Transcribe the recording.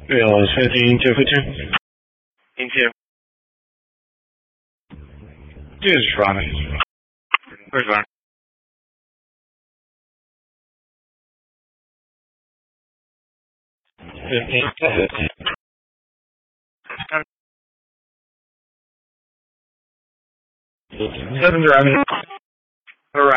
615, Into. This is Ronnie. Where's Ron? Seven driving. All right.